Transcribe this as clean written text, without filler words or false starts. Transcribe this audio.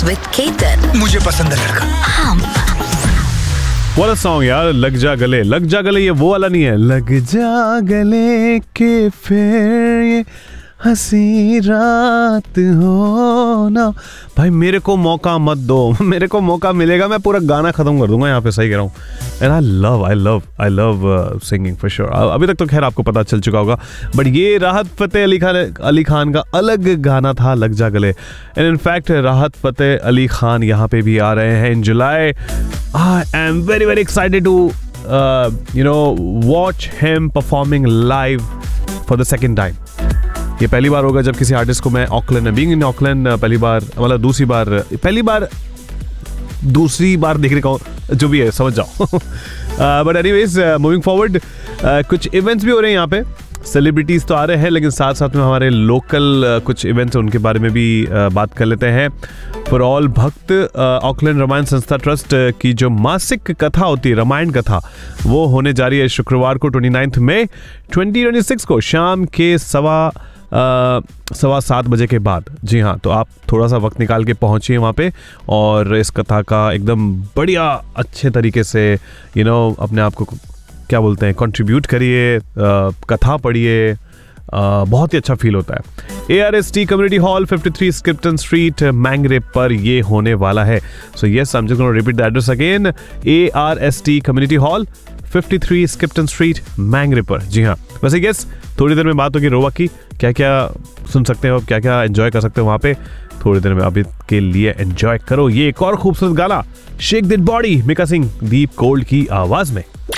Mornings with Ketan. मुझे पसंद है लड़का। हम What a song यार, लग जा गले ये वो वाला नहीं है, लग जा गले के फिर ये हंसी रात हो ना। भाई मेरे को मौका मत दो, मेरे को मौका मिलेगा मैं पूरा गाना खत्म कर दूंगा यहाँ पे, सही कह रहा हूँ। And I love singing for sure. अभी तक तो खैर आपको पता चल चुका होगा, बट ये राहत फतेह अली खान का अलग गाना था, लग जा गले। एंड इनफैक्ट राहत फतेह अली खान यहाँ पे भी आ रहे हैं इन जुलाई। I am very very excited to watch him performing live for the second time. ये पहली बार होगा जब किसी आर्टिस्ट को मैं ऑकलैंड में, बीइंग इन ऑकलैंड पहली बार दूसरी बार देखने का, जो भी है समझ जाओ। बट एनीवेज मूविंग फॉरवर्ड, कुछ इवेंट्स भी हो रहे हैं यहाँ पे, सेलिब्रिटीज तो आ रहे हैं, लेकिन साथ साथ में हमारे लोकल कुछ इवेंट्स उनके बारे में भी बात कर लेते हैं। फॉर ऑल भक्त, ऑकलैंड रामायण संस्था ट्रस्ट की जो मासिक कथा होती है, रामायण कथा, वो होने जा रही है शुक्रवार को 29 मई 2026 को शाम के 7:15 बजे के बाद। जी हाँ, तो आप थोड़ा सा वक्त निकाल के पहुंचिए वहाँ पे और इस कथा का एकदम बढ़िया अच्छे तरीके से अपने आप को क्या बोलते हैं कंट्रीब्यूट करिए, कथा पढ़िए, बहुत ही अच्छा फील होता है। ARST कम्युनिटी हॉल 53 स्क्रिप्टन स्ट्रीट मैंगरे पर ये होने वाला है। So yes, I am just gonna repeat the address again, ARST community hall 53 स्क्रिप्टन street मैंगरे पर। जी हाँ, वैसे यस, थोड़ी देर में बात होगी रोवा की, क्या क्या सुन सकते हो, क्या क्या एंजॉय कर सकते हो वहाँ पे, थोड़ी देर में अभी के लिए एंजॉय करो ये एक और खूबसूरत गाना, shake that body, Mika Singh, Deep cold की आवाज में।